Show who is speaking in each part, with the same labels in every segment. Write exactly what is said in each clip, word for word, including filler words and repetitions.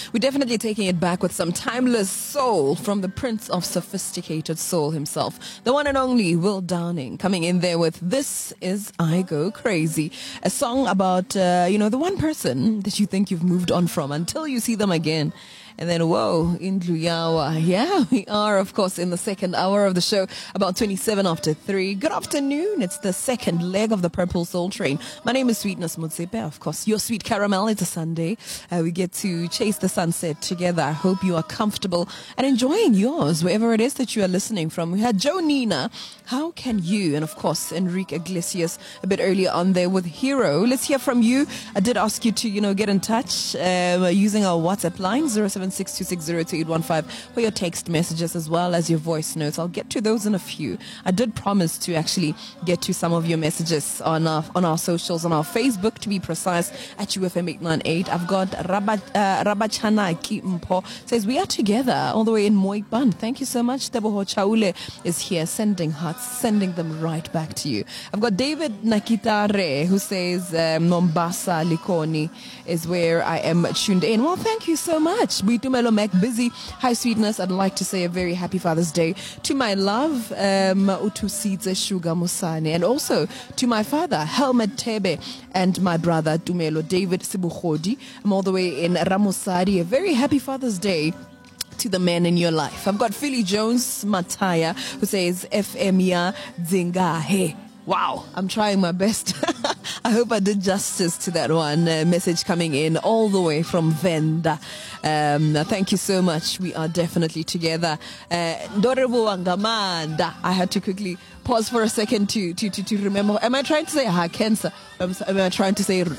Speaker 1: We're definitely taking it back with some timeless soul from the Prince of Sophisticated Soul himself, the one and only Will Downing, coming in there with This Is I Go Crazy, a song about, uh, you know, the one person that you think you've moved on from until you see them again. And then, whoa, Indlu Yawa. Yeah, we are, of course, in the second hour of the show, about twenty-seven after three. Good afternoon. It's the second leg of the Purple Soul Train. My name is Sweetness Mutsepe, of course. Your sweet caramel. It's a Sunday. Uh, we get to chase the sunset together. I hope you are comfortable and enjoying yours, wherever it is that you are listening from. We had Joe Nina. How can you? And, of course, Enrique Iglesias a bit earlier on there with Hero. Let's hear from you. I did ask you to, you know, get in touch uh, using our WhatsApp line, zero seven six two six zero two eight one five, for your text messages as well as your voice notes. I'll get to those in a few. I did promise to actually get to some of your messages on our, on our socials, on our Facebook, to be precise, at U F M eight nine eight. I've got Rabat, uh, Rabachanaki Mpo says, we are together all the way in Moikban. Thank you so much. Teboho Chaule is here, sending hearts, sending them right back to you. I've got David Nakitare, who says um, Mombasa Likoni is where I am tuned in. Well, thank you so much. Tumelo Mac Busy. Hi, Sweetness. I'd like to say a very happy Father's Day to my love, um, Utusitse Shuga Musane, and also to my father, Helmet Tebe, and my brother, Tumelo David Sibukhodi. I'm all the way in Ramosadi. A very happy Father's Day to the men in your life. I've got Philly Jones Mataya, who says, F M ya Zinga He. Wow, I'm trying my best. I hope I did justice to that one. Uh, message coming in all the way from Venda. Um, thank you so much. We are definitely together. Uh, I had to quickly pause for a second to to to, to remember. Am I trying to say ha cancer? Am I trying to say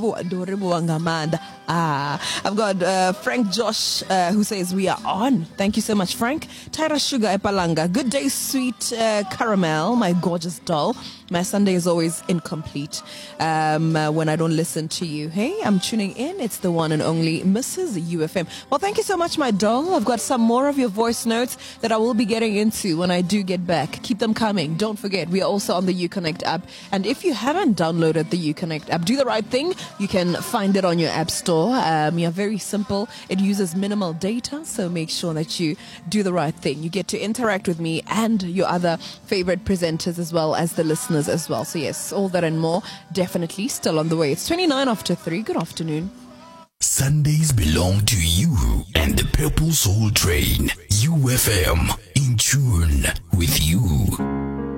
Speaker 1: Ah, I've got uh, Frank Josh uh, who says we are on. Thank you so much, Frank. Tyra Sugar Epalanga. Good day, sweet uh, caramel, my gorgeous doll. My Sunday is always incomplete um, uh, when I don't listen to you. Hey, I'm tuning in. It's the one and only Missus U F M. Well, thank you so much, my doll. I've got some more of your voice notes that I will be getting into when I do get back. Keep them coming. Don't forget, we are also on the Uconnect app. And if you haven't downloaded the Uconnect app, do the right thing. You can find it on your app store. Um, yeah, very simple. It uses minimal data, so make sure that you do the right thing. You get to interact with me and your other favorite presenters as well as the listeners as well. So yes, all that and more definitely still on the way. It's twenty-nine after three. Good afternoon.
Speaker 2: Sundays belong to you and the Purple Soul Train. U F M, in tune with you.